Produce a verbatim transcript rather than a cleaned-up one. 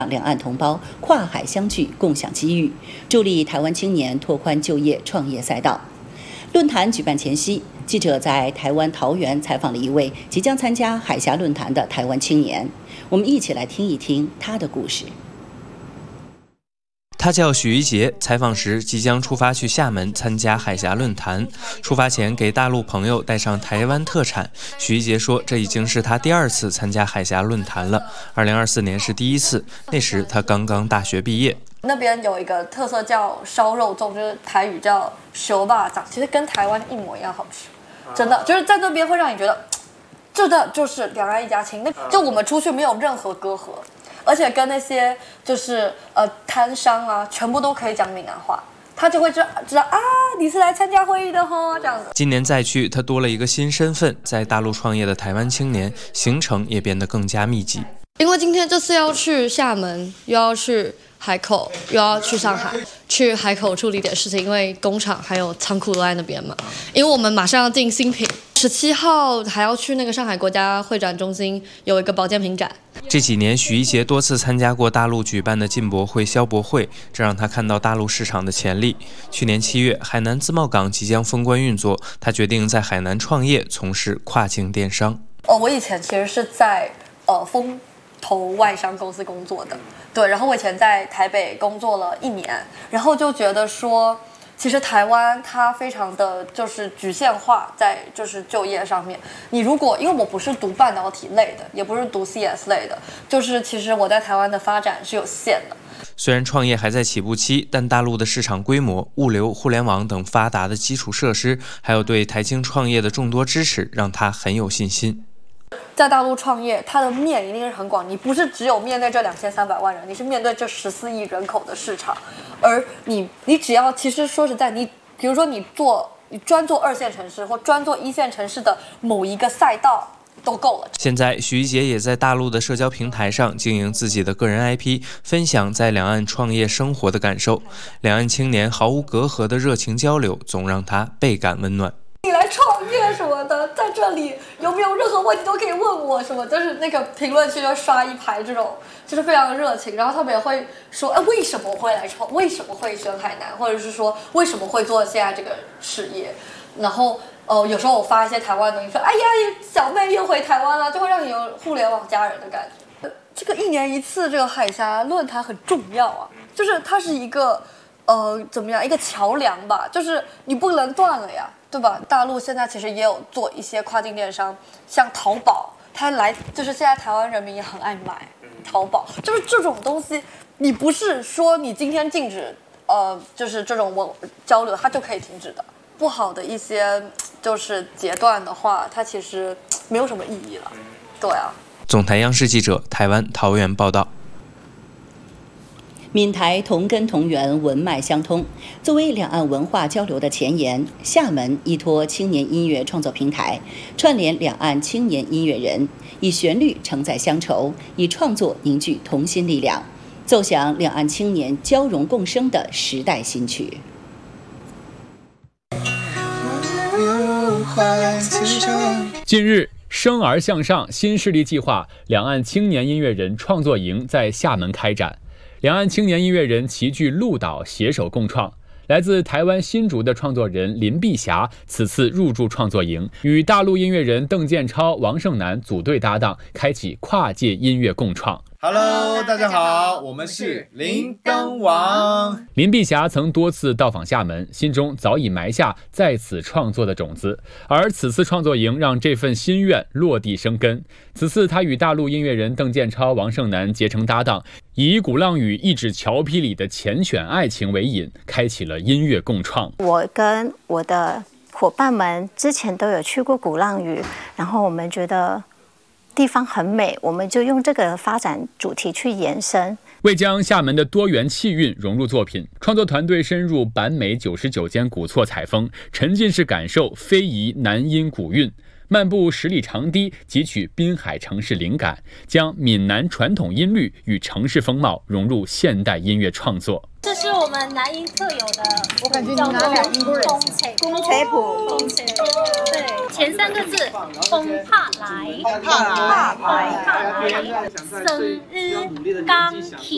两岸同胞跨海相聚，共享机遇，助力台湾青年拓宽就业创业赛道。论坛举办前夕，记者在台湾桃园采访了一位即将参加海峡论坛的台湾青年，我们一起来听一听他的故事。 他叫许一杰，采访时即将出发去厦门参加海峡论坛。出发前给大陆朋友带上台湾特产。许一杰说，这已经是他第二次参加海峡论坛了。二零二四年是第一次，那时他刚刚大学毕业。 那边有一个特色叫烧肉粽，就是台语叫烧肉粽，其实跟台湾一模一样好吃，真的就是在那边会让你觉得，真的就是两岸一家亲。那就我们出去没有任何隔阂。而且跟那些就是呃摊商啊，全部都可以讲闽南话，他就会知知道啊，你是来参加会议的哈，这样子。 今年再去，他多了一个新身份，在大陆创业的台湾青年，行程也变得更加密集。 因为今天这次要去厦门，又要去海口，又要去上海，去海口处理点事情，因为工厂还有仓库都在那边嘛。因为我们马上要进新品，十七号还要去那个上海国家会展中心有一个保健品展。 这几年，许一杰多次参加过大陆举办的进博会、消博会，这让他看到大陆市场的潜力。去年七月，海南自贸港即将封关运作，他决定在海南创业，从事跨境电商。 哦，我以前其实是在呃风投外商公司工作的，对，然后我以前在台北工作了一年，然后就觉得说，其实台湾它非常的就是局限化在就是就业上面。你如果因为我不是读半导体类的，也不是读 C S 类的，就是其实我在台湾的发展是有限的。 虽然创业还在起步期，但大陆的市场规模、物流、互联网等发达的基础设施，还有对台青创业的众多支持，让他很有信心。 在大陆创业，它的面一定是很广，你不是只有面对这两千三百万人，你是面对这十四亿人口的市场，而你你只要其实说实在，你比如说你做你专做二线城市或专做一线城市的某一个赛道都够了。 现在许一杰也在大陆的社交平台上经营自己的个人 I P， 分享在两岸创业生活的感受。两岸青年毫无隔阂的热情交流，总让他倍感温暖。 你来创业什么的，在这里有没有任何问题都可以问我什么，就是那个评论区就刷一排这种，就是非常热情。然后他们也会说，哎，为什么会来创？为什么会选海南？或者是说为什么会做现在这个事业？然后呃，有时候我发一些台湾的东西，说，哎呀，小妹又回台湾了，就会让你有互联网家人的感觉。这个一年一次这个海峡论坛很重要啊，就是它是一个呃怎么样一个桥梁吧，就是你不能断了呀。对吧？大陆现在其实也有做一些跨境电商，像淘宝，它来就是现在台湾人民也很爱买淘宝，就是这种东西，你不是说你今天禁止，呃，就是这种文交流，它就可以停止的。不好的一些就是截断的话，它其实没有什么意义了。对啊。 总台央视记者台湾桃园报道。 闽台同根同源，文脉相通。作为两岸文化交流的前沿，厦门依托青年音乐创作平台，串联两岸青年音乐人，以旋律承载乡愁，以创作凝聚同心力量，奏响两岸青年交融共生的时代新曲。 近日，生而向上新势力计划两岸青年音乐人创作营在厦门开展。两岸青年音乐人齐聚鹿岛，携手共创。来自台湾新竹的创作人林碧霞此次入驻创作营，与大陆音乐人邓建超、王胜男组队搭档，开启跨界音乐共创。 Hello， 大家好，我们是林灯王。 林碧霞曾多次到访厦门，心中早已埋下在此创作的种子，而此次创作营让这份心愿落地生根。此次他与大陆音乐人邓建超、王胜男结成搭档，以鼓浪屿一纸桥批里的缱绻爱情为引，开启了音乐共创。 我跟我的伙伴们之前都有去过鼓浪屿，然后我们觉得地方很美，我们就用这个发展主题去延伸。 为将厦门的多元气韵融入作品，创作团队深入板美九十九间古厝采风，沉浸式感受非遗南音古韵，漫步十里长堤，汲取滨海城市灵感，将闽南传统音律与城市风貌融入现代音乐创作。 这是我们南音特有的， 我感觉你们哪两英国人？ 风采风采谱， 风采对，前三个字风怕来， 怕来， 怕来，生日刚起。